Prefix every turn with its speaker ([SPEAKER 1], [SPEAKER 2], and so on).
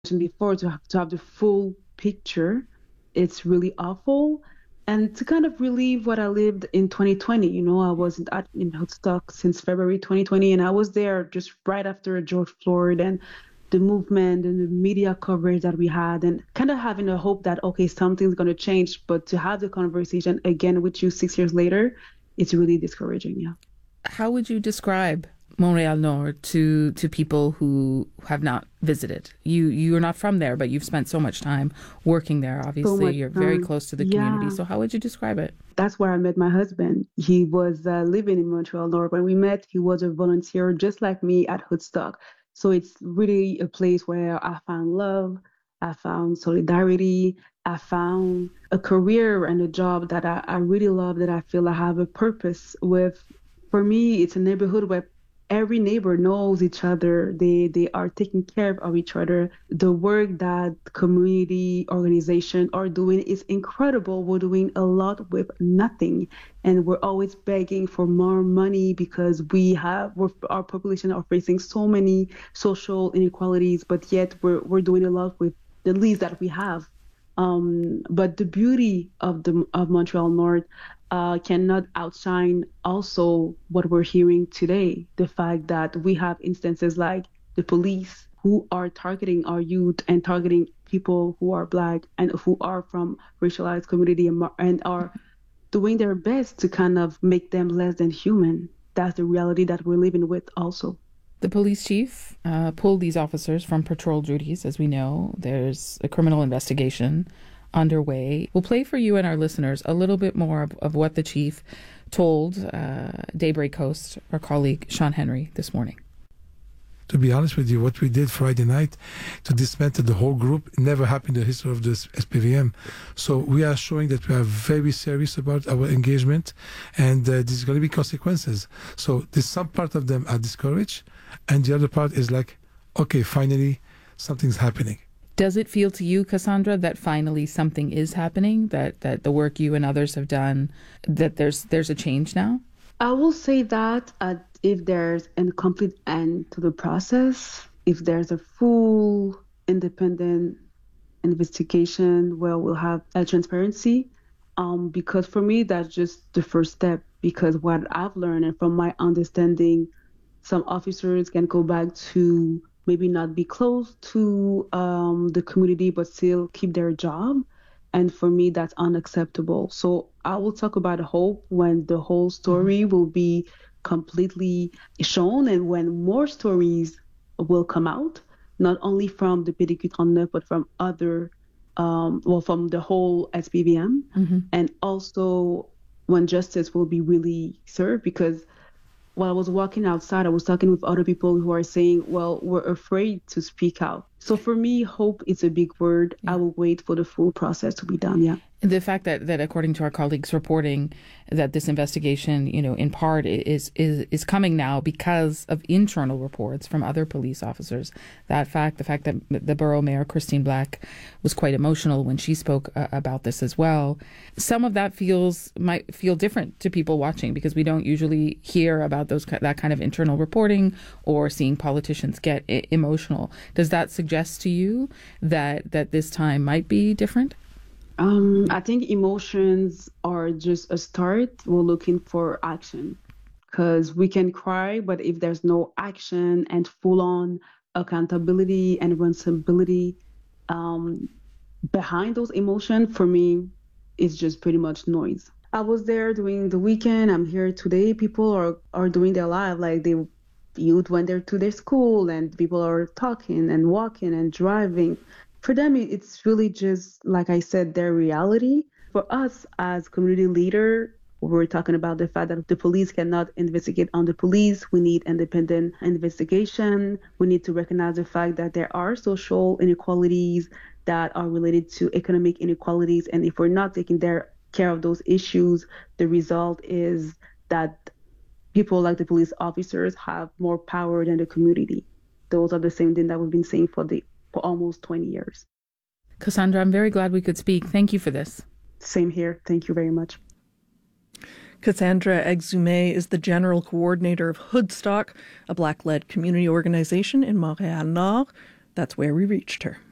[SPEAKER 1] mentioned before, to have the full picture, it's really awful. And to kind of relieve what I lived in 2020, I wasn't in Woodstock since February 2020, and I was there just right after George Floyd and the movement and the media coverage that we had, and kind of having a hope that, okay, something's going to change. But to have the conversation again with you 6 years later, it's really discouraging. Yeah.
[SPEAKER 2] How would you describe Montreal Nord to people who have not visited? You're not from there, but you've spent so much time working there. Obviously, you're very close to the community. So how would you describe it?
[SPEAKER 1] That's where I met my husband. He was living in Montreal Nord. When we met, he was a volunteer just like me at Woodstock. So it's really a place where I found love, I found solidarity, I found a career and a job that I really love, that I feel I have a purpose with. For me, it's a neighborhood where every neighbor knows each other. They are taking care of each other. The work that community organizations are doing is incredible. We're doing a lot with nothing, and we're always begging for more money because our population are facing so many social inequalities, but yet we're doing a lot with the least that we have. But the beauty of Montreal North cannot outshine also what we're hearing today. The fact that we have instances like the police who are targeting our youth and targeting people who are Black and who are from racialized community and are doing their best to kind of make them less than human. That's the reality that we're living with also.
[SPEAKER 2] The police chief pulled these officers from patrol duties, as we know. There's a criminal investigation underway. We'll play for you and our listeners a little bit more of what the chief told Daybreak host, our colleague Sean Henry, this morning.
[SPEAKER 3] To be honest with you, what we did Friday night to dismantle the whole group never happened in the history of this SPVM. So we are showing that we are very serious about our engagement, and there's going to be consequences. So there's some part of them are discouraged, and the other part is like, okay, finally something's happening.
[SPEAKER 2] Does it feel to you, Cassandra, that finally something is happening, that the work you and others have done, that there's a change now?
[SPEAKER 1] I will say that if there's a complete end to the process, if there's a full independent investigation where we'll have a transparency, because for me, that's just the first step. Because what I've learned and from my understanding, some officers can go back to maybe not be close to the community, but still keep their job. And for me, that's unacceptable. So I will talk about hope when the whole story will be completely shown and when more stories will come out, not only from the PDQ 39, but from other, from the whole SPVM. And also when justice will be really served, because while I was walking outside, I was talking with other people who are saying, well, we're afraid to speak out. So for me, hope is a big word. I will wait for the full process to be done. Yeah.
[SPEAKER 2] The fact that according to our colleagues reporting that this investigation, in part is coming now because of internal reports from other police officers. The fact that the borough mayor, Christine Black, was quite emotional when she spoke about this as well. Some of that might feel different to people watching because we don't usually hear about that kind of internal reporting or seeing politicians get emotional. Does that suggest to you that this time might be different?
[SPEAKER 1] I think emotions are just a start. We're looking for action because we can cry, but if there's no action and full-on accountability and responsibility behind those emotions, for me, it's just pretty much noise. I was there during the weekend. I'm here today. People are doing their life, like the youth went there to their school, and people are talking and walking and driving. For them, it's really just, like I said, their reality. For us as community leader, we're talking about the fact that the police cannot investigate on the police. We need independent investigation. We need to recognize the fact that there are social inequalities that are related to economic inequalities. And if we're not taking care of those issues, the result is that people like the police officers have more power than the community. Those are the same thing that we've been saying for almost 20 years.
[SPEAKER 2] Cassandra, I'm very glad we could speak. Thank you for this.
[SPEAKER 1] Same here. Thank you very much.
[SPEAKER 4] Cassandra Exumé is the general coordinator of Woodstock, a Black-led community organization in Montreal Nord. That's where we reached her.